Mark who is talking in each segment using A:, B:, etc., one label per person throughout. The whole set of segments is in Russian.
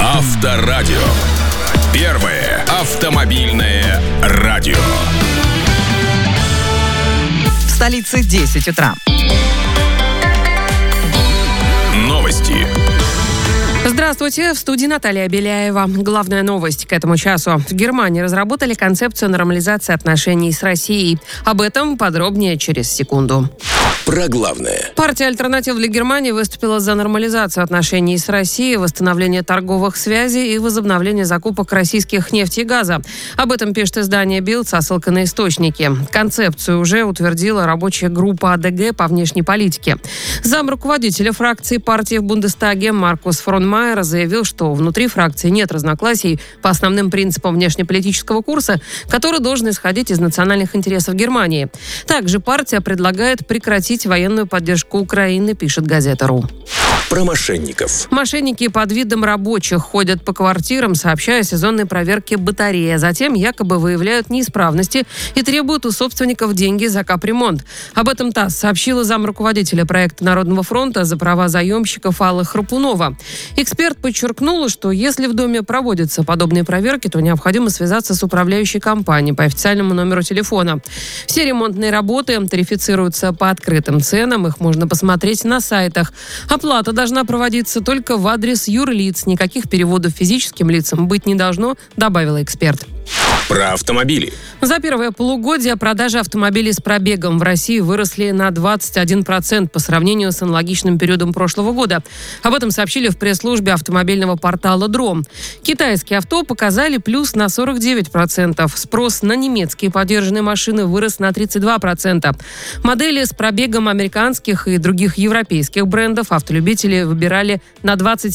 A: Авторадио. Первое автомобильное радио.
B: В столице 10 утра.
A: Новости.
C: Здравствуйте, в студии Наталья Беляева. Главная новость к этому часу. В Германии разработали концепцию нормализации отношений с Россией. Об этом подробнее через секунду.
A: Про главное.
C: Партия «Альтернатива для Германии» выступила за нормализацию отношений с Россией, восстановление торговых связей и возобновление закупок российских нефти и газа. Об этом пишет издание «Билд» со ссылкой на источники. Концепцию уже утвердила рабочая группа АДГ по внешней политике. Замруководителя фракции партии в Бундестаге Маркус Фронмайер заявил, что внутри фракции нет разногласий по основным принципам внешнеполитического курса, который должен исходить из национальных интересов Германии. Также партия предлагает прекратить военную поддержку Украины, пишет газета.ру.
A: Про мошенников.
C: Мошенники под видом рабочих ходят по квартирам, сообщая о сезонной проверке батареи, а затем якобы выявляют неисправности и требуют у собственников деньги за капремонт. Об этом ТАСС сообщила замруководителя проекта Народного фронта за права заемщиков Алла Храпунова. Эксперт подчеркнула, что если в доме проводятся подобные проверки, то необходимо связаться с управляющей компанией по официальному номеру телефона. Все ремонтные работы тарифицируются по открытым ценам, их можно посмотреть на сайтах. Оплата должна проводиться только в адрес юрлиц. Никаких переводов физическим лицам быть не должно, добавила эксперт.
A: Про автомобили.
C: За первое полугодие продажи автомобилей с пробегом в России выросли на 21% по сравнению с аналогичным периодом прошлого года. Об этом сообщили в пресс-службе автомобильного портала «Дром». Китайские авто показали плюс на 49%. Спрос на немецкие подержанные машины вырос на 32%. Модели с пробегом американских и других европейских брендов автолюбители выбирали на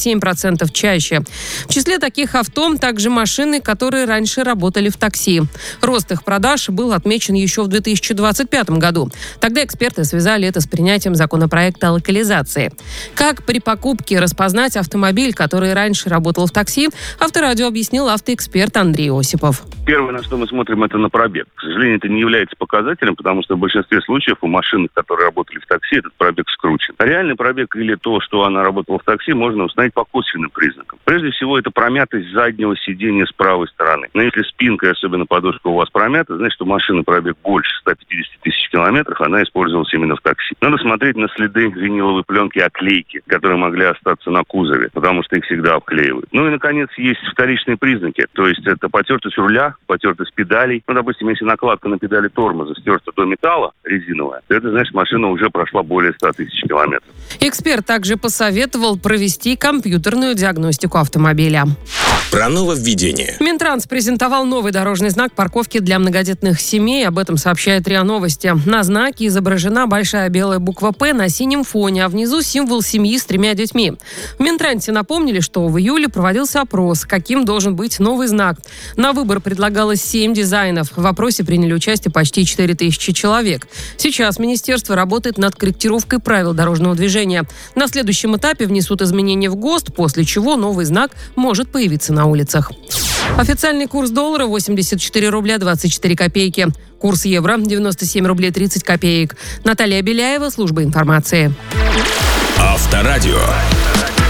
C: 27% чаще. В числе таких авто также машины, которые раньше работали в такси. Рост их продаж был отмечен еще в 2025 году. Тогда эксперты связали это с принятием законопроекта о локализации. Как при покупке распознать автомобиль, который раньше работал в такси, Авторадио объяснил автоэксперт Андрей Осипов.
D: Первое, на что мы смотрим, это на пробег. К сожалению, это не является показателем, потому что в большинстве случаев у машин, которые работали в такси, этот пробег скручен. Реальный пробег или то, что она работала в такси, можно установить по косвенным признакам. Прежде всего, это промятость заднего сиденья с правой стороны. Но если спинка и особенно подушка у вас промята, значит, что машина пробег больше 150 тысяч километров, она использовалась именно в такси. Надо смотреть на следы виниловой пленки, оклейки, которые могли остаться на кузове, потому что их всегда обклеивают. Ну и, наконец, есть вторичные признаки. То есть это потертость руля, потертость педалей. Ну, допустим, если накладка на педали тормоза стерта до металла резиновая, то это значит, машина уже прошла более 100 тысяч километров.
C: Эксперт также посоветовал провести компьютерную диагностику автомобиля.
A: Про нововведение.
C: Минтранс презентовал новый дорожный знак парковки для многодетных семей. Об этом сообщает РИА Новости. На знаке изображена большая белая буква «П» на синем фоне, а внизу символ семьи с 3 детьми. В Минтрансе напомнили, что в июле проводился опрос, каким должен быть новый знак. На выбор предлагалось 7 дизайнов. В опросе приняли участие почти 4000 человек. Сейчас министерство работает над корректировкой правил дорожного движения. На следующем этапе внесут изменения в ГОСТ, после чего новый знак может появиться на улицах. Официальный курс доллара 84 рубля 24 копейки. Курс евро 97 рублей 30 копеек. Наталья Беляева, служба информации.
A: Авторадио.